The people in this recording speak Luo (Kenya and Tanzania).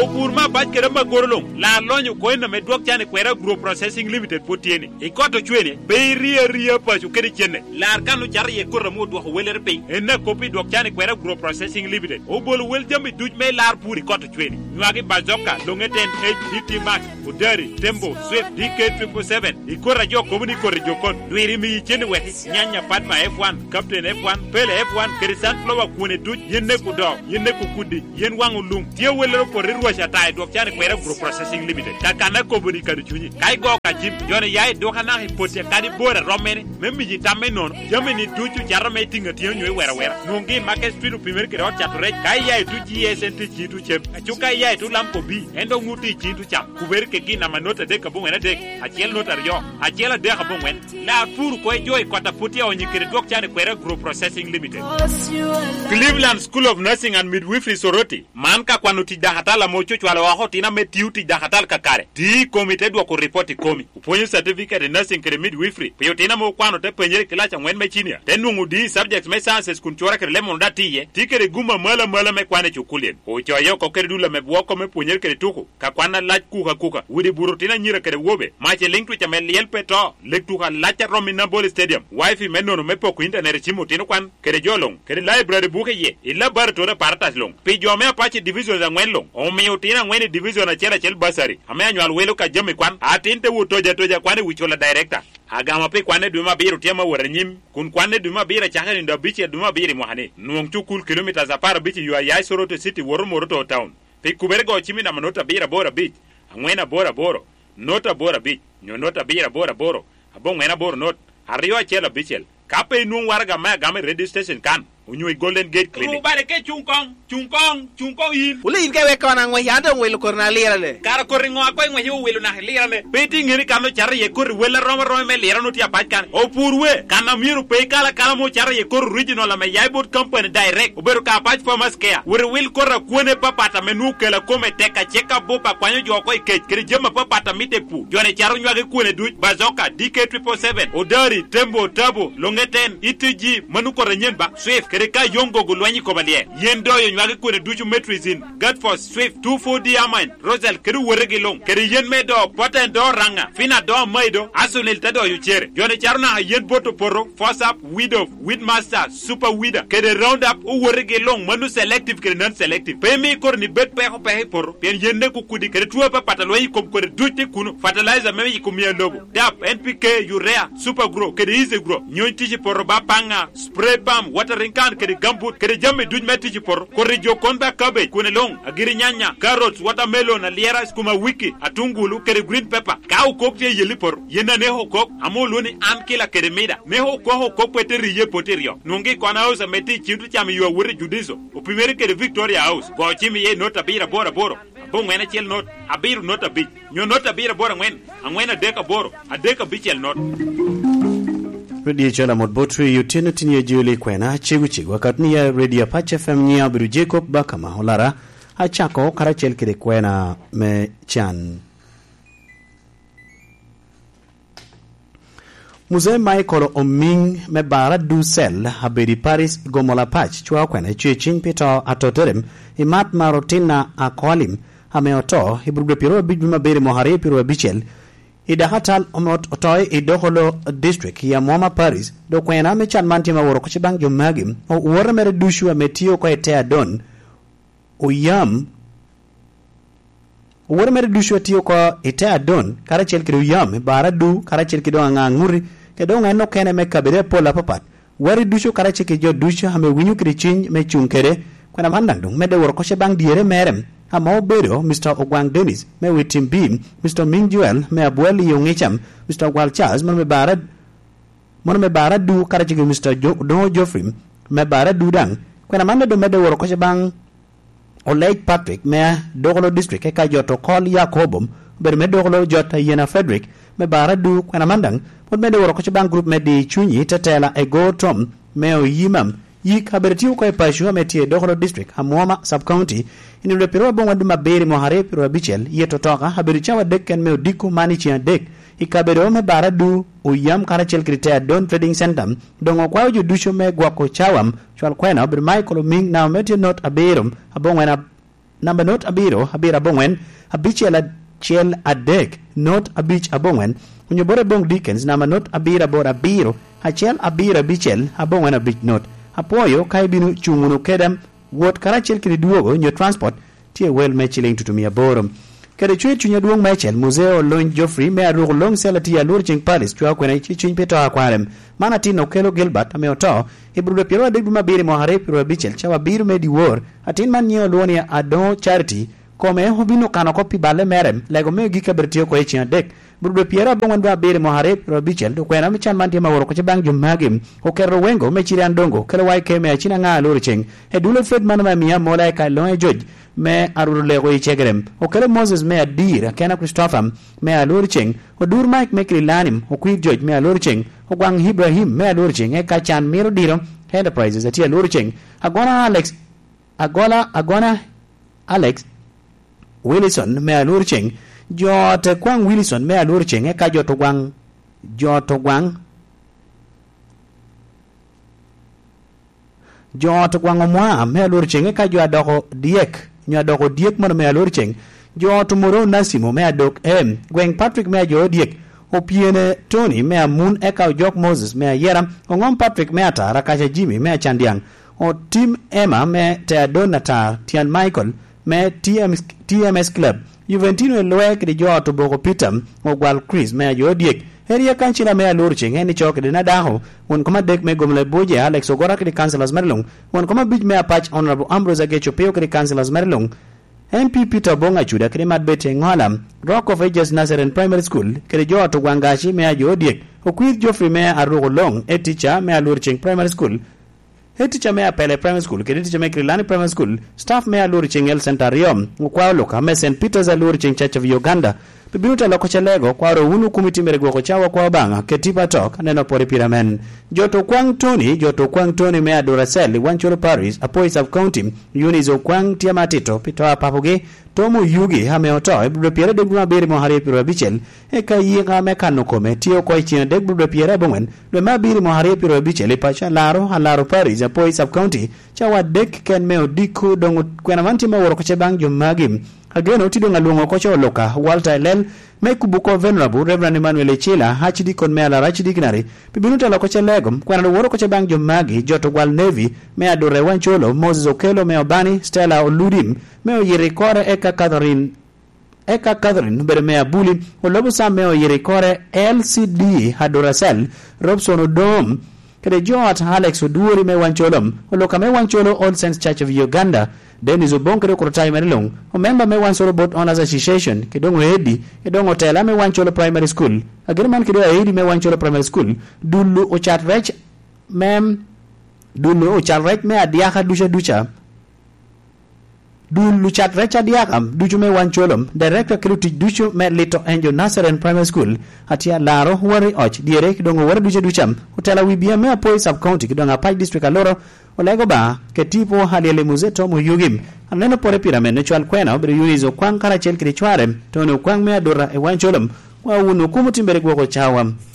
opur ma baj kere magorolong la lonyo koina me dwok chane kwera Gro Processing Limited potiene ikoto chwene be ria pachu kere chene la kanu char ye korra mo dwok weler pe enna kopi dwok chane kwera Gro Processing Limited obol wel jambi duj me lar puri koto chwene nwagi bazoka longeten HDT Max Udari Tembo Swift DK777 ikora jo komuni korre jokon dwiri mi chene weti nyanya Padma F1 Captain F1 Pele F1 kere sunflower kune duj yenne kudo yenne kukudi yen wangu lum tie welero por ruasha tai dwok chane kwera Gro Processing Limited kakana komuni kadu chunyi kai go ka jim jone yai doka na hipote kadi bora romene memmi jitame non jameni duju jarame tinga tie nywe wera nungi market street primer kero chature kai yai tu GSNT chitu chep achuka yai tu lampo bi endo nguti chitu chap kuber ke gina manota de kabung ena de achiel nota ryo achiel de kabung wen la pur ko joy kota puti onyi kere dwok chane kwera Gro Processing Limited. Cleveland School of Nursing and Midwifery Soroti man ka kwanuti dahatala mocho chwala wa hotina metiuti dahatal kakare ti komite dwoko report komi uponyo certificate nursing kere midwifery peyotina mo kwano te penyere kilacha ngwen mechinia tenungu di subjects me sciences kunchora kere lemon datiye ti kere guma mala me kwane chukulien ocho yoko kere dula me bwoko me punyere kere tuku ka kwana lach kuka wudi burutina nyira kere wobe mache link tu chame liel peto lek tuka lacha Romina Ball Stadium wifi menono me poko internet chimu tinu kwan kere jolong kere library buke ye illa laboratory paratas long pijo me apache division za ngwen long omiyo tina ngwen division na chela chel basari ame anywal welo ka jami kwan atinte wutoja kwane wichola director agama pe kwane duma biru tiama waranyim kun kwane duma bira changani ndo biche duma biri mohane nuong chukul kilometers apara bichi yua yai Soroti City Moroto town pe kuberego chimi na manota bira bora beach angwena boro nota bora beach nyonota bira boro abongwena boro not ariyo chela bichel kape nuong warga ma game radio station kan unyoi Golden Gate Clinic ubare ke chungkong yin ule yin ke we kona ngwe yanda welo korna lira le kara koringo akoi ngwe yu welo na lira le beti ngiri kano chari ye kor welo romo me lira no tia patkan o purwe kana miru pe kala mo chari ye kor original la me yaibot company direct ubero ka patch farmers care wure wil korra kuone papata menu kala kome teka cheka bopa kwanyo jo ko ikech kiri jema papata mite pu jone charu nywage kuone duj bazoka DK777 Udari Tembo Tabo Longeten ETG manu korenyen ba Swift kereka yongo gulwanyi kobalie yendo yo nywage kune duchu metrizin Godforce Swift 24D Amine Rosel keru werege long keri yen medo poten do ranga fina do maido asunil tado yu chere yone charuna yen boto poro force up Weedmaster Super Weeder kere Roundup u werege long manu selective kere non selective pemi kor ni bet peho poro pen yende kukudi kere tuwa pa patalwayi kom kore duchte kuno fertilizer meme yikumia lobo DAP NPK Urea Super Grow kere Easy Grow nyon tiji poro bapanga spray palm watering can kere gambut kere jamme duj metiji poro kore jokonda cabbage kune long agiri nyanya carrots watermelon aliera skuma wiki atungulu kere green pepper kau kokte yeli poro yena neho kok amoluni ankila kere mida neho kok peteri ye poterio nungi kona house meti chintu chami yuwa wuri judizo upimeri kere Victoria House go chimi ye nota bira boro bongwena chel not abiru nota bi nyo nota bira boro ngwen angwena deka boro adeka bichel not Radio Chala Modbotri yutino tinye jiuli kwena chigu wakati ya Radio Pache FM nya biru Jacob Bakama holara hachako karachel kide kwena me chan Muzee Michael Oming me bara du sel habedi Paris gomola patch chua kwena chichin pito atoterem imat marotina akwalim hameoto hibrugwe piro bijuma beri mohari piro bichel idahatal omot otoy idoholo district ya Moma Paris do kwena me chan mantima woro ko chibang jomagim o woro mere dushu ametio ko etea don uyam woro mere dushu atio ko etea don karachel kido yam baradu karachel kido anganguri kedo ngano kene me kabere pola papat wori dushu karachel kido dushu hame winyu krichin me chunkere kwena mandandung mede woro ko chibang diere merem Amo Bedo, Mr. Ogwang Dennis, me Witim Beam, Mr. Ming Juel, me Abueli Yongecham, Mr. Walchaz, me Barad du Karachig, Mr. Dono Joffrey, me Barad Dudang, when Amanda do Medo or Koshabang or Lake Patrick, me Dogolo District, Ekajoto call Yakobum, but Medogolo Jota Yena Frederick, me Barad du when Amandang, but Medo or Koshabang group me di Chuni, Tatela, Ego Tom, Meo Yimam. Yi kabertiu kwa ipashu metie Dogolo District Hamwama Sub-County ini lepiro bonga duma beri mohare piro bichel ye totoka haberichawa deken meo diku manichi ya dek ikabero me baradu uyam karachel kritea don trading center dongo kwa uju dusho me gwako chawam chwal kwena bir Michael Ming na metie not aberum abonga namba not abiro abongwen abichiel adek not abich abongwen Unyobore bong Dickens namba not abiro achiel abichiel abongwen abich not apoyo kai binu chungunu kedam wot karachiel kidi duogo nyo transport tie wel mechiling tutumia borom kede chwe chunya duong mechel museo Lony Joffrey me arugo long selati alur ching Paris chwa kwena chuny peto akwarem mana tino kelo Gilbert ameoto ibrudo piero adek mabiri mohare piero abichiel chawa biru medi wor atin man nyeo luoni ado charity kome hobino kano kopi bale merem lego me gika bertio ko echi adek brudo piero abongwen babiri mohare piero abichiel to kwena michan mantie maworo ko chebang jumagim okero wengo mechiri andongo kelo waike me achina nga alur ching edulo Fred manama miya mola ka Lony George me aruru lego ichegrem okelo Moses me adir kena Christopher me alur ching odur Mike Mekrilanim okwit George me alur ching ogwang Ibrahim me alur ching e kachan miro diro Enterprises ati alur ching agona Alex Wilson me alur ching jot kwang Wilson me alur ching e ka jot gwang omwa me alur ching e ka jo adoko diek mono me alur ching jot moro Nasimo me adok gweng Patrick me jo diek opiene Tony me amun e ka jok Moses me yeram ongom Patrick me atara kacha Jimmy me chandiang o Tim Emma me Teadonatar Tian Michael me TMS Club Juventino Loek de jot boko Peter ogwal Chris me jo diek Heria kanchila me alur ching eni chok de nadaho won koma dek me gomle boje Alex Ogora kri councilors Merlung won koma bij me apach Honorable Ambrose Agecho peo kri councilors Merlung MP Peter Bonga chuda kri madbete ngolam Rock of Ages Nazarene Primary School kri jo to gwangashi me ajo diek okwith Geoffrey me arugo long e teacher me alur ching Primary School e teacher me apele Primary School kri teacher me Krilani Primary School staff me alur ching El Centarium kwa loka me St Peter's alur ching Church of Uganda Bibinuta loko chalego kwa rohunu kumitimere gwoko chawa kwa banga ketipa tok neno pori piramen joto kwang Tony me adorasel wancholo Paris apoi sub county unizo kwang tiamatito pitoa papoge tomu yugi hameoto ebrudo piere deguma biri mohari piro abichel eka yiga me kano kome tiyo kwa ichina degbudo piere bongen lwe mabiri mohari piro abichel ipacha halaro Paris apoi sub county chawa dek ken meo diku dongo kwena manti maworo kochebang jumagim Ageno tido ngalungo kocho loka Walter Lel mekubuko Venerable Reverend Emmanuel Echila hachidi kon meala rachidi ginari bibinuta la koche legom kwana woro koche bang jomagi joto gwal Navy me adore wancholo Moses Okelo me obani Stella Oludim me oyirikore eka Catherine bere me abuli olobo sa me oyirikore LCD Hadorasel Robson Odom kede George Alex Oduori me wancholom oloka me wancholo All Saints Church of Uganda Dennis Obonkere Kurotai Merlong member me Wansolo Board Owners Association kedongo edi kedongo tela me Wancholo Primary School agreement kedo edi me Wancholo Primary School dulu ocharrech me adiaka ducha dulu chatrech adiakam duchu me Wancholom director keluti duchu me Little Angel Nazarene Primary School atia laro wari och diere kedongo wari ducham hotela wibia me apoi sub county kedongo apai district aloro olego ba ketipo haliele muzeto mu yugim aneno pore piramen ne chwal kwena bri yuizo kwang kara chel kri chwarem tono kwang me adora e Wancholom wa unu kumutimbere gwoko chawam